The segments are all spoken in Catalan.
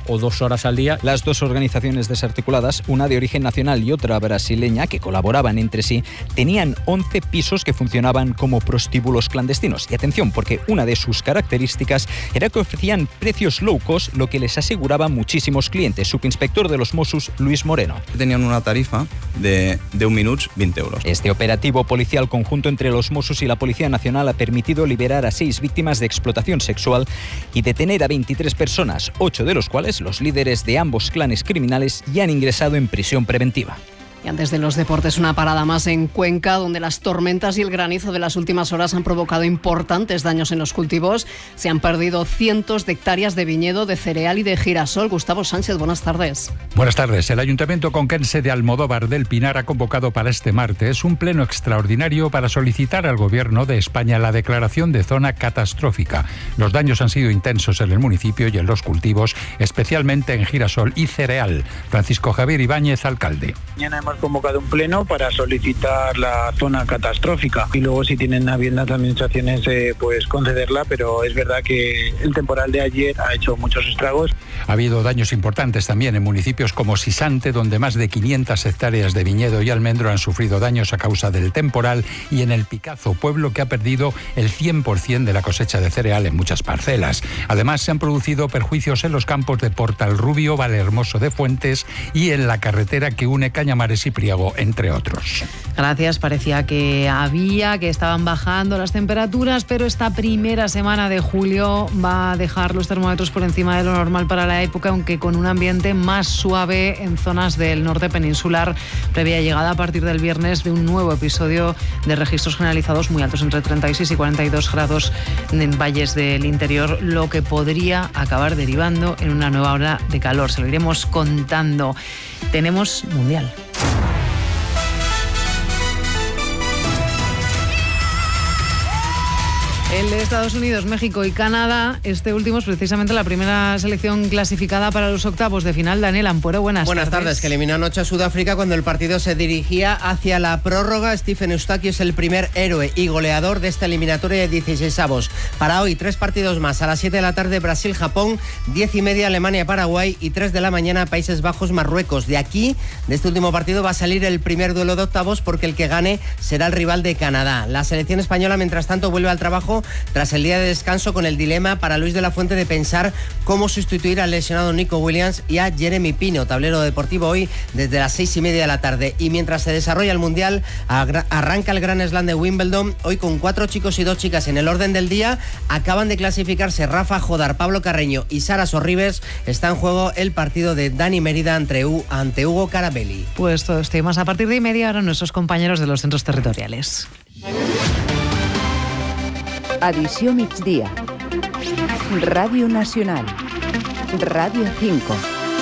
o 2 horas al día. Las dos organizaciones desarticuladas, una de origen nacional y otra brasileña, que colaboraban entre sí, tenían 11 pisos que funcionaban como prostíbulos clandestinos. Y atención, porque una de sus características era que ofrecían precios low cost, lo que les aseguraba muchísimos clientes. Subinspector de los Mossos, Luis Moreno. Tenían una tarifa de 1 minuto, 20 euros. Este operativo policial conjunto entre los Mossos y la Policía Nacional ha permitido liberar a 6 víctimas de explotación sexual y detener a 23 personas, 8 de los cuales los líderes de ambos clanes criminales ya han ingresado en prisión preventiva. Y antes de los deportes, una parada más en Cuenca, donde las tormentas y el granizo de las últimas horas han provocado importantes daños en los cultivos. Se han perdido cientos de hectáreas de viñedo, de cereal y de girasol. Gustavo Sánchez, buenas tardes. Buenas tardes. El Ayuntamiento conquense de Almodóvar del Pinar ha convocado para este martes un pleno extraordinario para solicitar al Gobierno de España la declaración de zona catastrófica. Los daños han sido intensos en el municipio y en los cultivos, especialmente en girasol y cereal. Francisco Javier Ibáñez, alcalde. Mañana hemos convocado un pleno para solicitar la zona catastrófica y luego si tienen a bien las administraciones pues concederla, pero es verdad que el temporal de ayer ha hecho muchos estragos. Ha habido daños importantes también en municipios como Sisante, donde más de 500 hectáreas de viñedo y almendro han sufrido daños a causa del temporal, y en El Picazo, pueblo que ha perdido el 100% de la cosecha de cereal en muchas parcelas. Además, se han producido perjuicios en los campos de Portalrubio, Valhermoso de Fuentes y en la carretera que une Cañamares y Priego, entre otros. Gracias. Parecía que estaban bajando las temperaturas, pero esta primera semana de julio va a dejar los termómetros por encima de lo normal para la época, aunque con un ambiente más suave en zonas del norte peninsular, previa llegada a partir del viernes de un nuevo episodio de registros generalizados muy altos, entre 36 y 42 grados en valles del interior, lo que podría acabar derivando en una nueva ola de calor. Se lo iremos contando. Tenemos Mundial. El de Estados Unidos, México y Canadá, este último es precisamente la primera selección clasificada para los octavos de final. Daniel Ampuero, buenas tardes. Que eliminó anoche a Sudáfrica cuando el partido se dirigía hacia la prórroga. Stephen Eustaquio es el primer héroe y goleador de esta eliminatoria de 16avos. Para hoy, 3 partidos más. A las 7 de la tarde, Brasil-Japón, 10:30 Alemania-Paraguay y 3 de la mañana, Países Bajos-Marruecos. De aquí, de este último partido, va a salir el primer duelo de octavos, porque el que gane será el rival de Canadá. La selección española, mientras tanto, vuelve al trabajo tras el día de descanso, con el dilema para Luis de la Fuente de pensar cómo sustituir al lesionado Nico Williams y a Jeremy Pino. Tablero deportivo hoy desde las 6:30 de la tarde. Y mientras se desarrolla el Mundial, arranca el Gran Slam de Wimbledon, hoy con 4 chicos y 2 chicas en el orden del día. Acaban de clasificarse Rafa Jodar, Pablo Carreño y Sara Sorribes. Está en juego el partido de Dani Mérida ante Hugo Carabelli. Pues todo esto y más a partir de 1:30 ahora nuestros compañeros de los centros territoriales. Edició migdia. Ràdio Nacional. Ràdio 5.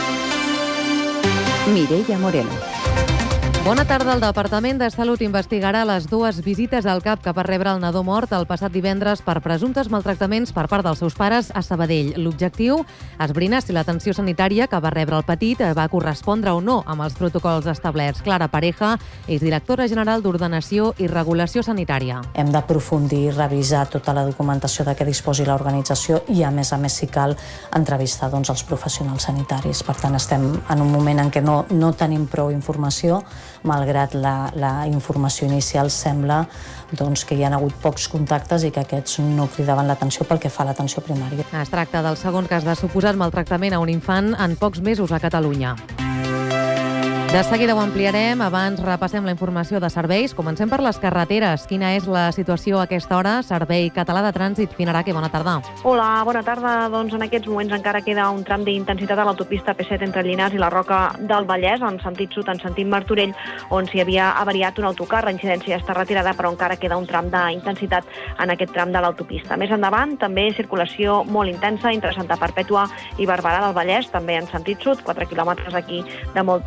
Mireia Moreno. Bona tarda. El Departament de Salut investigarà les 2 visites al CAP que va rebre el nadó mort el passat divendres per presumptes maltractaments per part dels seus pares a Sabadell. L'objectiu, esbrinar si l'atenció sanitària que va rebre el petit va correspondre o no amb els protocols establerts. Clara Pareja és directora general d'Ordenació i Regulació Sanitària. Hem d'aprofundir, revisar tota la documentació de què disposi l'organització i, a més, si cal, entrevistar els professionals sanitaris. Per tant, estem en un moment en què no tenim prou informació, malgrat la informació inicial sembla que hi ha hagut pocs contactes i que aquests no cridaven l'atenció pel que fa a l'atenció primària. Es tracta del segon cas de suposat maltractament a un infant en pocs mesos a Catalunya. De seguida ho ampliarem. Abans repassem la informació de serveis. Comencem per les carreteres. Quina és la situació a aquesta hora? Servei Català de Trànsit, Finaraque, bona tarda. Hola, bona tarda. Doncs en aquests moments encara queda un tram d'intensitat a l'autopista P7 entre Llinars i la Roca del Vallès, en sentit sud, en sentit Martorell, on s'hi havia avariat un autocar. La incidència està retirada, però encara queda un tram d'intensitat en aquest tram de l'autopista. Més endavant, també circulació molt intensa entre Santa Perpètua i Barberà del Vallès, també en sentit sud, 4 quilòmetres aquí de molta intensitat.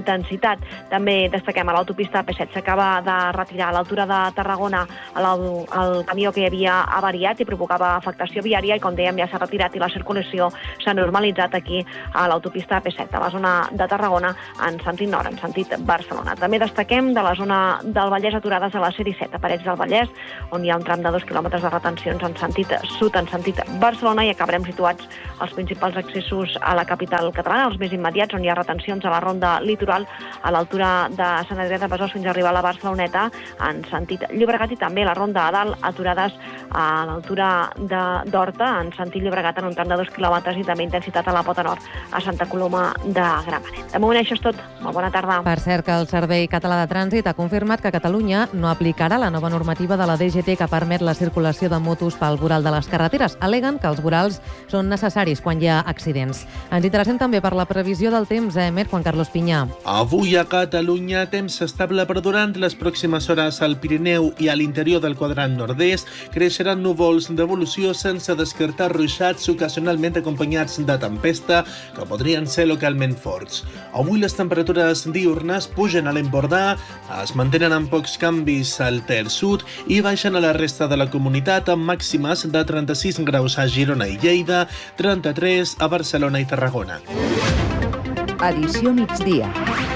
intensitat. També destaquem a l'autopista P7 s'acaba de retirar a l'altura de Tarragona el camió que hi havia avariat i provocava afectació viària i, com dèiem, ja s'ha retirat i la circulació s'ha normalitzat aquí a l'autopista P7, a la zona de Tarragona en sentit nord, en sentit Barcelona. També destaquem de la zona del Vallès aturades a la C-17, a Parets del Vallès, on hi ha un tram de 2 quilòmetres de retencions en sentit sud, en sentit Barcelona, i acabarem situats als principals accessos a la capital catalana, els més immediats, on hi ha retencions a la ronda litoral a l'altura de Sant Adrià de Besòs fins a arribar a la Barceloneta en sentit Llobregat, i també la ronda a dalt aturades a l'altura d'Horta en sentit Llobregat en un tram de 2 quilòmetres i també intensitat a la Pota Nord a Santa Coloma de Gramenet. De moment això és tot. Molt bona tarda. Per cert, que el Servei Català de Trànsit ha confirmat que Catalunya no aplicarà la nova normativa de la DGT que permet la circulació de motos pel voral de les carreteres. Al·leguen que els vorals són necessaris quan hi ha accidents. Ens interessem també per la previsió del temps, Juan Carlos Pinyà. Avui a Catalunya, temps estable, però durant les pròximes hores al Pirineu i a l'interior del quadrant nord-est creixeran núvols d'evolució sense descartar ruixats ocasionalment acompanyats de tempesta que podrien ser localment forts. Avui les temperatures diurnes pugen a l'Empordà, es mantenen amb pocs canvis al terç sud i baixen a la resta de la comunitat amb màximes de 36 graus a Girona i Lleida, 33 a Barcelona i Tarragona. Edició migdia.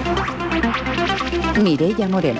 Mireia Moreno.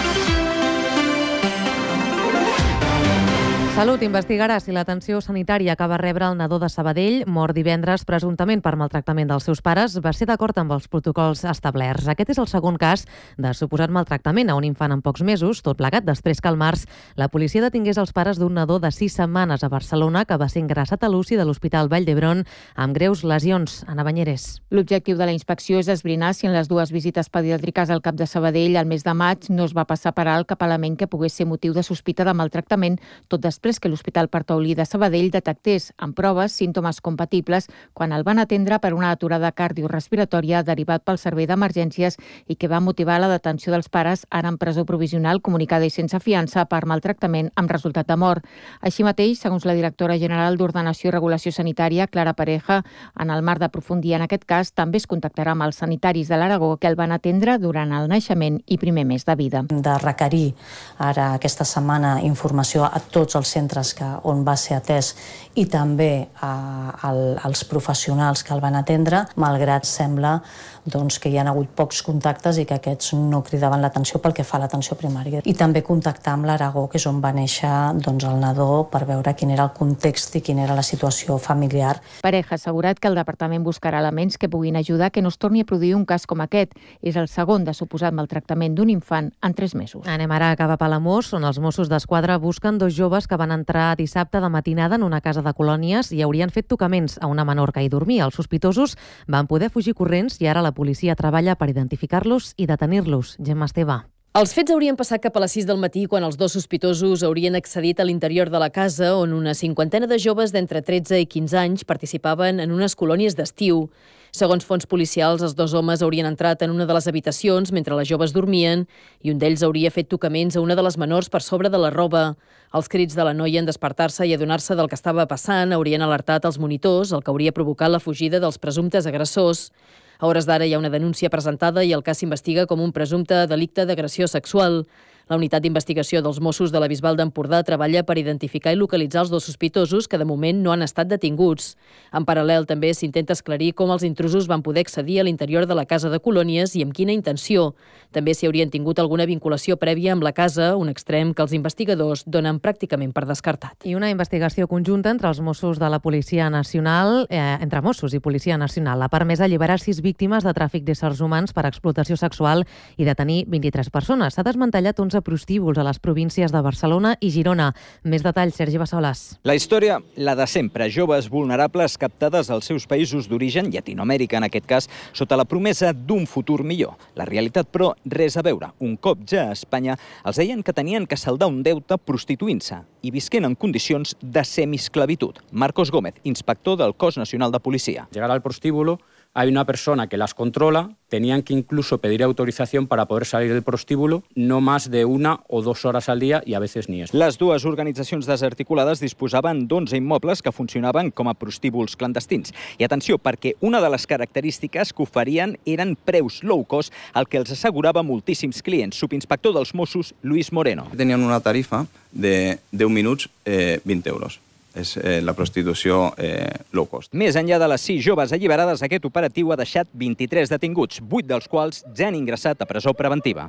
Salut investigarà si l'atenció sanitària que va rebre el nadó de Sabadell, mort divendres presumptament per maltractament dels seus pares, va ser d'acord amb els protocols establerts. Aquest és el segon cas de suposat maltractament a un infant en pocs mesos, tot plegat després que al març la policia detingués els pares d'un nadó de 6 setmanes a Barcelona que va ser ingressat a l'UCI de l'Hospital Vall d'Hebron amb greus lesions. Ana Banyeres. L'objectiu de la inspecció és esbrinar si en les 2 visites pediàtriques al CAP de Sabadell al mes de maig no es va passar per alt cap element que pogués ser motiu de sospita de maltractament, tot després que l'Hospital Partaulí de Sabadell detectés en proves símptomes compatibles quan el van atendre per una aturada cardiorrespiratòria derivat pel servei d'emergències i que va motivar la detenció dels pares ara en presó provisional comunicada i sense fiança per maltractament amb resultat de mort. Així mateix, segons la directora general d'Ordenació i Regulació Sanitària, Clara Pareja, en el marc d'aprofundir en aquest cas, també es contactarà amb els sanitaris de l'Aragó que el van atendre durant el naixement i primer mes de vida. De requerir ara aquesta setmana informació a tots els centres on va ser atès i també als professionals que el van atendre, malgrat sembla que hi ha hagut pocs contactes i que aquests no cridaven l'atenció pel que fa a l'atenció primària. I també contactar amb l'Aragó, que és on va néixer el nadó, per veure quin era el context i quina era la situació familiar. Pareja ha assegurat que el departament buscarà elements que puguin ajudar que no es torni a produir un cas com aquest. És el segon de suposat maltractament d'un infant en 3 mesos. Anem ara a Palamós, on els Mossos d'Esquadra busquen 2 joves que van entrar dissabte de matinada en una casa de colònies i haurien fet tocaments a una menor que hi dormia. Els sospitosos van poder fugir corrents i ara la policia treballa per identificar-los i detenir-los. Gemma Esteve. Els fets haurien passat cap a les 6 del matí quan els 2 sospitosos haurien accedit a l'interior de la casa on una 50 de joves d'entre 13 i 15 anys participaven en unes colònies d'estiu. Segons fonts policials, els 2 homes haurien entrat en una de les habitacions mentre les joves dormien i un d'ells hauria fet tocaments a una de les menors per sobre de la roba. Els crits de la noia en despertar-se i adonar-se del que estava passant haurien alertat els monitors, el que hauria provocat la fugida dels presumptes agressors. A hores d'ara hi ha una denúncia presentada i el cas s'investiga com un presumpte delicte d'agressió sexual. La unitat d'investigació dels Mossos de la Bisbal d'Empordà treballa per identificar i localitzar els 2 sospitosos que de moment no han estat detinguts. En paral·lel també s'intenta esclarir com els intrusos van poder accedir a l'interior de la casa de colònies i amb quina intenció. També s'hi haurien tingut alguna vinculació prèvia amb la casa, un extrem que els investigadors donen pràcticament per descartat. I una investigació conjunta entre els Mossos de la Policia Nacional, entre Mossos i Policia Nacional, ha permès alliberar 6 víctimes de tràfic d'éssers humans per explotació sexual i detenir 23 persones. S'ha desmantellat 11 prostíbuls a les províncies de Barcelona i Girona. Més detalls, Sergi Bassoles. La història, la de sempre. Joves vulnerables captades als seus països d'origen, Llatinoamèrica en aquest cas, sota la promesa d'un futur millor. La realitat, però, res a veure. Un cop ja a Espanya, els deien que tenien que saldar un deute prostituint-se i visquent en condicions de semiesclavitud. Marcos Gómez, inspector del Cos Nacional de Policia. Llegar al prostíbulo hay una persona que las controla, tenían que incluso pedir autorización para poder salir del prostíbulo, no más de 1 o 2 horas al día y a veces ni eso. Les dues organitzacions desarticulades disposaven d'11 immobles que funcionaven com a prostíbuls clandestins. I atenció, perquè una de les característiques que oferien eren preus low cost, el que els assegurava moltíssims clients. Subinspector dels Mossos, Luis Moreno. Tenien una tarifa de 10 minuts, 20 euros. És la prostitució low cost. Més enllà de les 6 joves alliberades, aquest operatiu ha deixat 23 detinguts, 8 dels quals ja han ingressat a presó preventiva.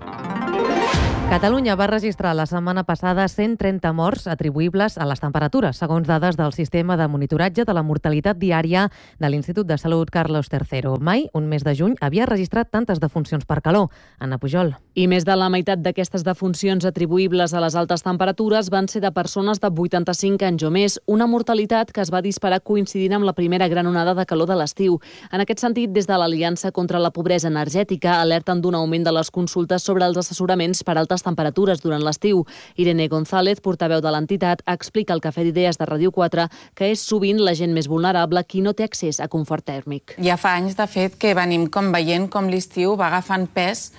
Catalunya va registrar la setmana passada 130 morts atribuïbles a les temperatures, segons dades del sistema de monitoratge de la mortalitat diària de l'Institut de Salut Carlos III. Mai, un mes de juny, havia registrat tantes defuncions per calor. Anna Pujol. I més de la meitat d'aquestes defuncions atribuïbles a les altes temperatures van ser de persones de 85 anys o més, una mortalitat que es va disparar coincidint amb la primera gran onada de calor de l'estiu. En aquest sentit, des de l'Aliança contra la Pobresa Energètica alerten d'un augment de les consultes sobre els assessoraments per altes temperatures durant l'estiu. Irene González, portaveu de l'entitat, explica al Cafè d'Idees de Ràdio 4 que és sovint la gent més vulnerable qui no té accés a confort tèrmic. Ja fa anys, de fet, que venim com veient com l'estiu va agafant pes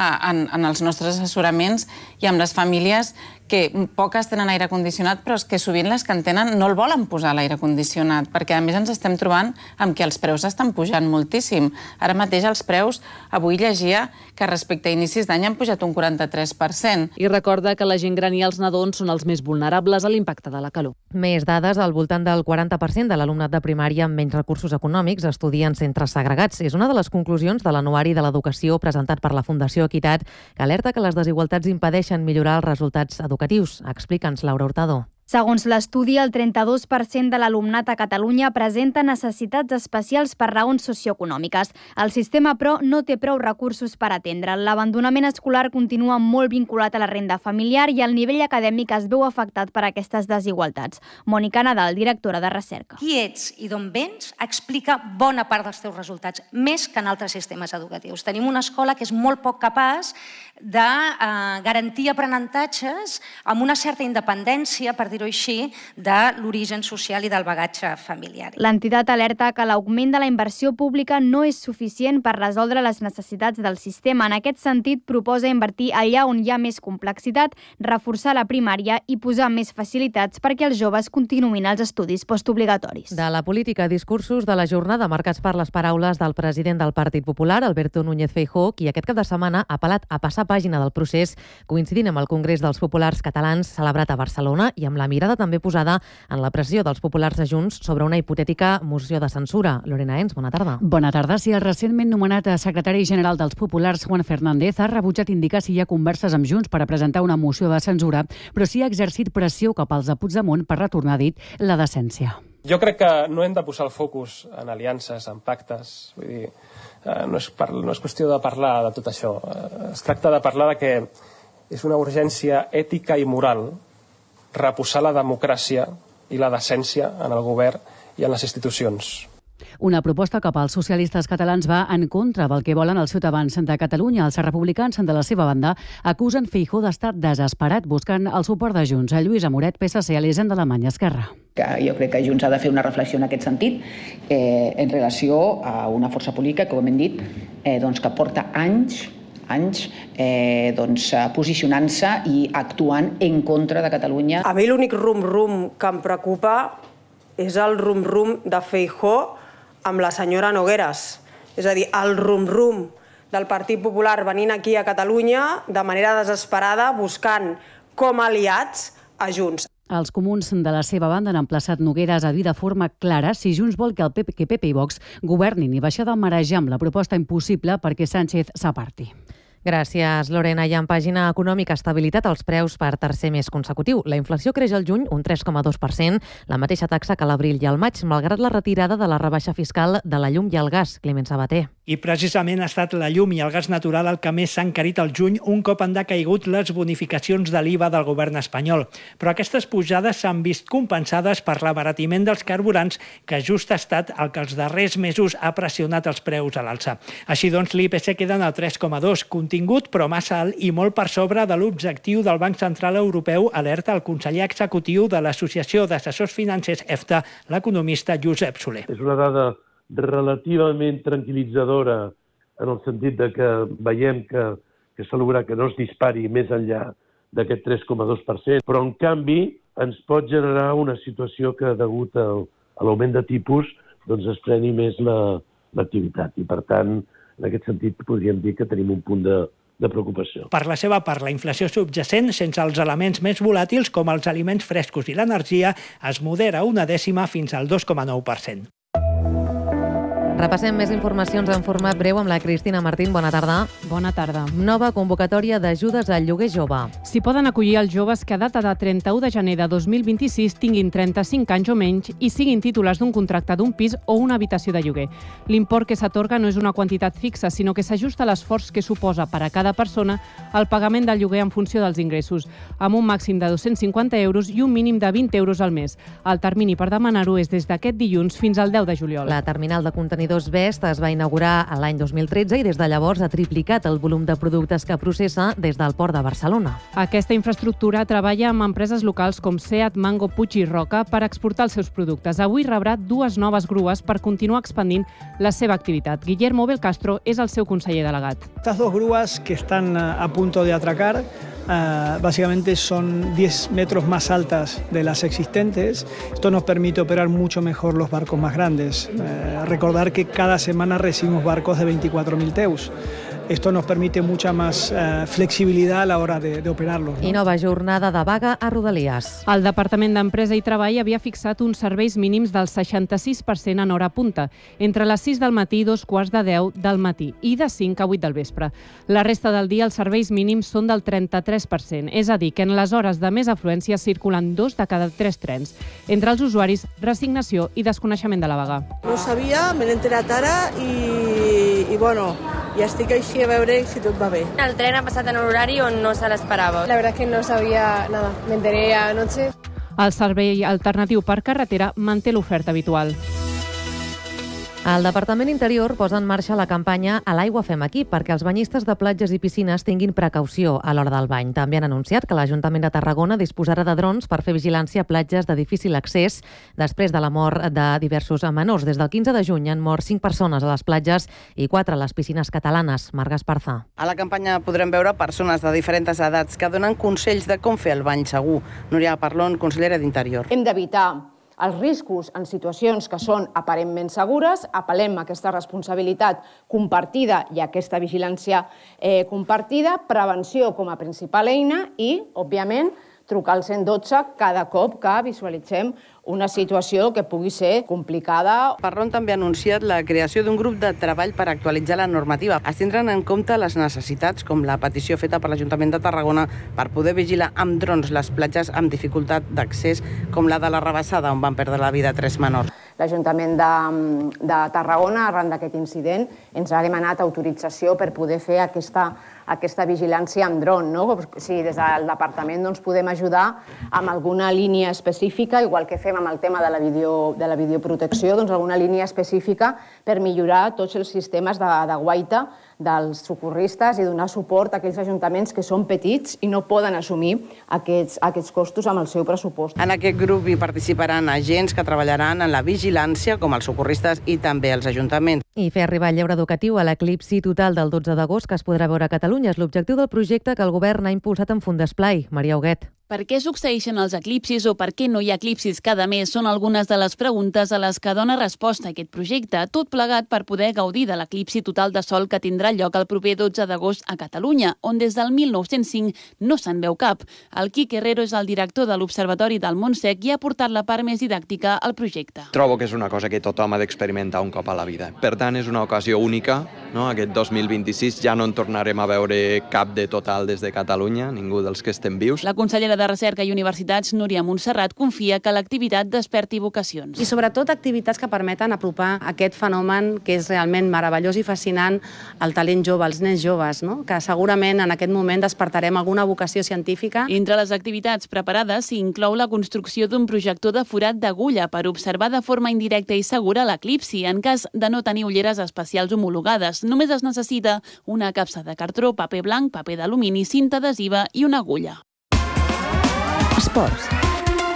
en els nostres assessoraments i amb les famílies que poques tenen aire condicionat, però és que sovint les que en tenen no el volen posar l'aire condicionat, perquè a més ens estem trobant amb que els preus estan pujant moltíssim. Ara mateix els preus, avui llegia que respecte a inicis d'any han pujat un 43%. I recorda que la gent gran i els nadons són els més vulnerables a l'impacte de la calor. Més dades, al voltant del 40% de l'alumnat de primària amb menys recursos econòmics estudia en centres segregats. És una de les conclusions de l'anuari de l'educació presentat per la Fundació Equitat, que alerta que les desigualtats impedeixen millorar els resultats educatius. Explica'ns, Laura Hurtado. Segons l'estudi, el 32% de l'alumnat a Catalunya presenta necessitats especials per raons socioeconòmiques. El sistema, però, no té prou recursos per atendre. L'abandonament escolar continua molt vinculat a la renda familiar i el nivell acadèmic es veu afectat per aquestes desigualtats. Mònica Nadal, directora de recerca. Qui ets i d'on vens explica bona part dels teus resultats, més que en altres sistemes educatius. Tenim una escola que és molt poc capaç de garantir aprenentatges amb una certa independència, per dir-ho així, de l'origen social i del bagatge familiar. L'entitat alerta que l'augment de la inversió pública no és suficient per resoldre les necessitats del sistema. En aquest sentit, proposa invertir allà on hi ha més complexitat, reforçar la primària i posar més facilitats perquè els joves continuïn els estudis postobligatoris. De la política, discursos de la jornada marcats per les paraules del president del Partit Popular, Alberto Núñez Feijóo, qui aquest cap de setmana ha apel·lat a passar pàgina del procés, coincidint amb el Congrés dels Populars Catalans celebrat a Barcelona i amb la mirada també posada en la pressió dels populars de Junts sobre una hipotètica moció de censura. Lorena Ens, bona tarda. Bona tarda. Sí, el recentment nomenat secretari general dels Populars, Juan Fernández, ha rebutjat indicar si hi ha converses amb Junts per a presentar una moció de censura, però sí ha exercit pressió cap als de Puigdemont per retornar, dit, la decència. Jo crec que no hem de posar el focus en aliances, en pactes. Vull dir, no és qüestió de parlar de tot això. Es tracta de parlar de que és una urgència ètica i moral reposar la democràcia i la decència en el govern i en les institucions. Una proposta que pels socialistes catalans va en contra del que volen els ciutadans de Catalunya. Els republicans, de la seva banda, acusen Feijóo d'estar desesperat buscant el suport de Junts. Lluís Amoret, PSC, Alisen d'Alemanya, Esquerra. Jo crec que Junts ha de fer una reflexió en aquest sentit en relació a una força política, com hem dit, que porta anys posicionant-se i actuant en contra de Catalunya. A mi l'únic rum-rum que em preocupa és el rum-rum de Feijóo amb la senyora Nogueras. És a dir, el rum-rum del Partit Popular venint aquí a Catalunya de manera desesperada buscant com aliats a Junts. Els comuns, de la seva banda, han emplaçat Nogueras a dir de forma clara si Junts vol que PP i Vox governin i baixar de marejar amb la proposta impossible perquè Sánchez s'aparti. Gràcies, Lorena. I en pàgina econòmica, estabilitat als preus per tercer mes consecutiu. La inflació creix al juny un 3,2%, la mateixa taxa que l'abril i el maig, malgrat la retirada de la rebaixa fiscal de la llum i el gas. Climent Sabater. I precisament ha estat la llum i el gas natural el que més s'ha encarit al juny un cop han decaigut les bonificacions de l'IVA del govern espanyol. Però aquestes pujades s'han vist compensades per l'abaratiment dels carburants, que just ha estat el que els darrers mesos ha pressionat els preus a l'alça. Així doncs, l'IPC queda en el 3,2%, contingut però massa alt i molt per sobre de l'objectiu del Banc Central Europeu, alerta el conseller executiu de l'Associació d'Assessors Financers EFTA, l'economista Josep Soler. És una dada relativament tranquil·litzadora en el sentit de que veiem que s'ha lograt que no es dispari més enllà d'aquest 3,2%, però en canvi ens pot generar una situació que degut a l'augment de tipus doncs es freni més l'activitat i per tant en aquest sentit podríem dir que tenim un punt de preocupació. Per la seva part, la inflació subjacent, sense els elements més volàtils com els aliments frescos i l'energia, es modera 1/10 fins al 2,9%. Repassem més informacions en format breu amb la Cristina Martín. Bona tarda. Bona tarda. Nova convocatòria d'ajudes al lloguer jove. S'hi poden acollir els joves que a data de 31 de gener de 2026 tinguin 35 anys o menys i siguin titulars d'un contracte d'un pis o una habitació de lloguer. L'import que s'atorga no és una quantitat fixa, sinó que s'ajusta a l'esforç que suposa per a cada persona el pagament del lloguer en funció dels ingressos, amb un màxim de 250 euros i un mínim de 20 euros al mes. El termini per demanar-ho és des d'aquest dilluns fins al 10 de juliol. La terminal de contenidors Best es va inaugurar l'any 2013 i des de llavors ha triplicat el volum de productes que processa des del Port de Barcelona. Aquesta infraestructura treballa amb empreses locals com Seat, Mango, Puig i Roca per exportar els seus productes. Avui rebrà 2 noves grues per continuar expandint la seva activitat. Guillermo Belcastro és el seu conseller delegat. Estas 2 grúas que están a punto de atracar básicamente son 10 metros más altas de las existentes. Esto nos permite operar mucho mejor los barcos más grandes. Recordar que cada semana recibimos barcos de 24.000 TEUs. Esto nos permite mucha más flexibilidad a la hora de operarlos. I nova jornada de vaga a Rodalies. El Departament d'Empresa i Treball havia fixat uns serveis mínims del 66% en hora punta, entre les 6 del matí i 2:15 del matí, i de 5 a 8 del vespre. La resta del dia els serveis mínims són del 33%, és a dir, que en les hores de més afluència circulen 2 de cada 3 trens. Entre els usuaris, resignació i desconeixement de la vaga. No sabia, me l'he enterat ara i bueno, ja estic així a veure si tot va bé. El tren ha passat en un horari on no se l'esperava. La verdad es que no sabía nada, me enteré anoche. El servei alternatiu per carretera manté l'oferta habitual. El Departament Interior posa en marxa la campanya A l'aigua fem aquí perquè els banyistes de platges i piscines tinguin precaució a l'hora del bany. També han anunciat que l'Ajuntament de Tarragona disposarà de drons per fer vigilància a platges de difícil accés després de la mort de diversos menors. Des del 15 de juny han mort 5 persones a les platges i 4 a les piscines catalanes. Marc Esparza. A la campanya podrem veure persones de diferents edats que donen consells de com fer el bany segur. Núria Parlon, consellera d'Interior. Hem d'evitar els riscos en situacions que són aparentment segures, apel·lem a aquesta responsabilitat compartida i aquesta vigilància compartida, prevenció com a principal eina i, òbviament, trucar al 112 cada cop que visualitzem una situació que pugui ser complicada. Parlon també ha anunciat la creació d'un grup de treball per actualitzar la normativa. Es tindran en compte les necessitats, com la petició feta per l'Ajuntament de Tarragona per poder vigilar amb drons les platges amb dificultat d'accés, com la de la Rabassada, on van perdre la vida 3 menors. L'Ajuntament de Tarragona, arran d'aquest incident, ens ha demanat autorització per poder fer aquesta vigilància amb dron. Si des del departament podem ajudar amb alguna línia específica, igual que fem amb el tema de la videoprotecció, alguna línia específica per millorar tots els sistemes de guaita dels socorristes i donar suport a aquells ajuntaments que són petits i no poden assumir aquests costos amb el seu pressupost. En aquest grup hi participaran agents que treballaran en la vigilància, com els socorristes i també els ajuntaments. I fer arribar el lleure educatiu a l'eclipsi total del 12 d'agost que es podrà veure a Catalunya és l'objectiu del projecte que el govern ha impulsat en Fundesplai. Maria Huguet. Per què succeeixen els eclipsis o per què no hi ha eclipsis cada mes són algunes de les preguntes a les que dona resposta aquest projecte, tot plegat per poder gaudir de l'eclipsi total de sol que tindrà lloc el proper 12 d'agost a Catalunya, on des del 1905 no se'n veu cap. El Quique Herrero és el director de l'Observatori del Montsec i ha portat la part més didàctica al projecte. Trobo que és una cosa que tothom ha d'experimentar un cop a la vida. Per tant, és una ocasió única. Aquest 2026 ja no en tornarem a veure cap de total des de Catalunya, ningú dels que estem vius. La consellera de Recerca i Universitats, Núria Montserrat, confia que l'activitat desperti vocacions. I sobretot activitats que permeten apropar aquest fenomen que és realment meravellós i fascinant al talent jove, als nens joves, que segurament en aquest moment despertarem alguna vocació científica. Entre les activitats preparades s'hi inclou la construcció d'un projector de forat d'agulla per observar de forma indirecta i segura l'eclipsi en cas de no tenir ulleres especials homologades. Només es necessita una capsa de cartró, paper blanc, paper d'alumini, cinta adhesiva i una agulla. Esports.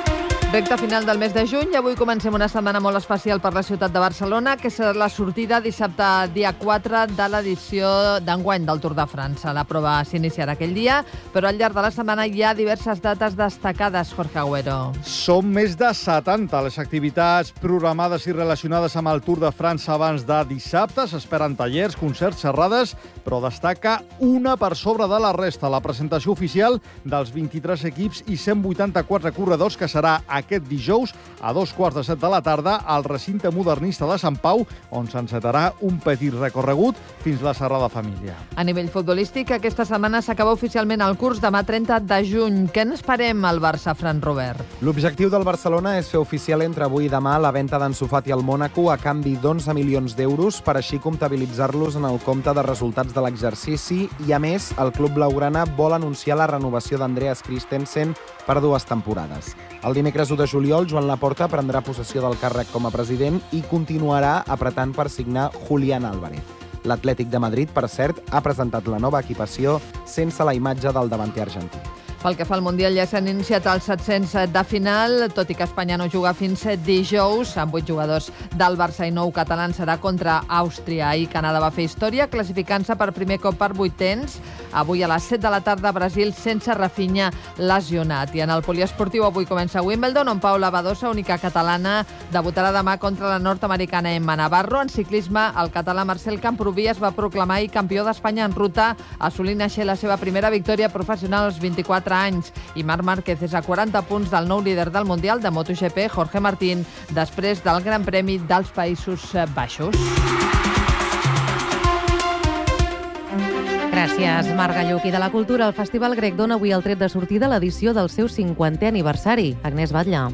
Recte final del mes de juny i avui comencem una setmana molt especial per la ciutat de Barcelona, que serà la sortida dissabte dia 4 de l'edició d'enguany del Tour de França. La prova s'iniciarà aquell dia, però al llarg de la setmana hi ha diverses dates destacades, Jorge Agüero. Són més de 70 les activitats programades i relacionades amb el Tour de França abans de dissabte. S'esperen tallers, concerts, xerrades, però destaca una per sobre de la resta. La presentació oficial dels 23 equips i 184 corredors, que serà aquest dijous a 2:15 de la tarda al recinte modernista de Sant Pau, on s'encetarà un petit recorregut fins la Sagrada Família. A nivell futbolístic, aquesta setmana s'acaba oficialment el curs demà 30 de juny. Què n'esperem al Barça, Fran Robert? L'objectiu del Barcelona és fer oficial entre avui i demà la venda d'Ansu Fati al Mònaco a canvi d'11 milions d'euros per així comptabilitzar-los en el compte de resultats de l'exercici i, a més, el club blaugrana vol anunciar la renovació d'Andreas Christensen per 2 temporades. El dimecres 1 de juliol, Joan Laporta prendrà possessió del càrrec com a president i continuarà apretant per signar Julián Álvarez. L'Atlètic de Madrid, per cert, ha presentat la nova equipació sense la imatge del davanter argentí. Pel que fa al Mundial, ja s'han iniciat els 700 de final, tot i que Espanya no juga fins dijous, amb 8 jugadors del Barça i 9 catalans, serà contra Àustria. Ahir Canadà va fer història, classificant-se per primer cop per vuitens. Avui a les 7 de la tarda, Brasil sense Rafinha lesionat. I en el poliesportiu avui comença Wimbledon, on Paula Badosa, única catalana, debutarà demà contra la nord-americana Emma Navarro. En ciclisme, el català Marcel Camprubí es va proclamar ahir campió d'Espanya en ruta, assolint així la seva primera victòria professional als 24 anys. I Marc Márquez és a 40 punts del nou líder del Mundial de MotoGP, Jorge Martín, després del Gran Premi dels Països Baixos. Gràcies, Marc Galluc. I de la cultura, el Festival Grec dona avui el tret de sortida a l'edició del seu 50è aniversari. Agnès Batlle.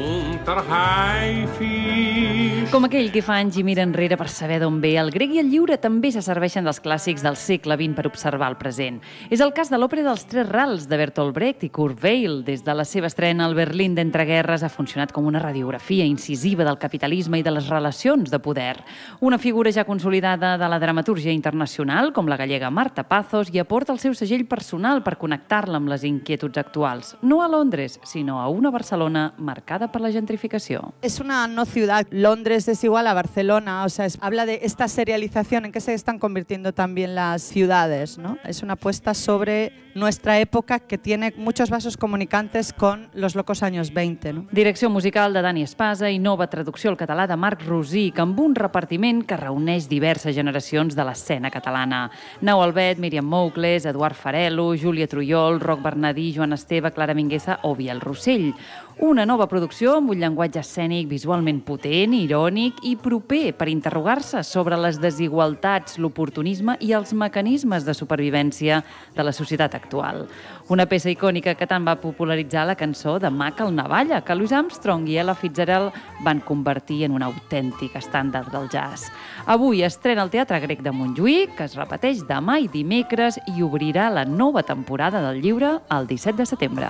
Com aquell que fa anys i mira enrere per saber d'on ve, el grec i el lliure també se serveixen dels clàssics del segle XX per observar el present. És el cas de l'òpera dels Tres Rals de Bertolt Brecht i Kurt Weill. Des de la seva estrena al Berlín d'entreguerres ha funcionat com una radiografia incisiva del capitalisme i de les relacions de poder. Una figura ja consolidada de la dramatúrgia internacional, com la gallega Marta Pazos, i aporta el seu segell personal per connectar-la amb les inquietuds actuals. No a Londres, sinó a una Barcelona marcada per la gentrificació. Es una no ciudad. Londres es igual a Barcelona. O sea, habla de esta serialización en que se están convirtiendo también las ciudades, ¿no? Es una apuesta sobre nuestra época que tiene muchos vasos comunicantes con los locos años 20, ¿no? Direcció musical de Dani Espasa i nova traducció al català de Marc Rosic, amb un repartiment que reuneix diverses generacions de l'escena catalana. Nau Albet, Míriam Moucles, Eduard Farelo, Júlia Trujol, Roc Bernadí, Joan Esteve, Clara Mingueza o Biel Rossell. Una nova producció amb un llenguatge escènic visualment potent, irònic i proper per interrogar-se sobre les desigualtats, l'oportunisme i els mecanismes de supervivència de la societat actual. Una peça icònica que tant va popularitzar la cançó de Mac el Navalla, que Louis Armstrong i Ella Fitzgerald van convertir en un autèntic estàndard del jazz. Avui estrena el Teatre Grec de Montjuïc, que es repeteix demà i dimecres i obrirà la nova temporada del llibre el 17 de setembre.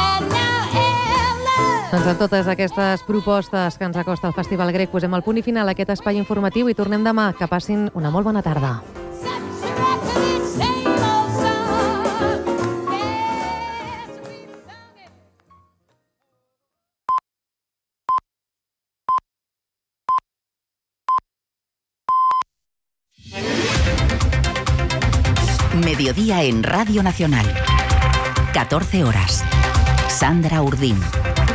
Doncs amb totes aquestes propostes que ens acosta el Festival Grec posem el punt i final a aquest espai informatiu i tornem demà. Que passin una molt bona tarda. Mediodía en Radio Nacional. 14 horas. Sandra Urdín.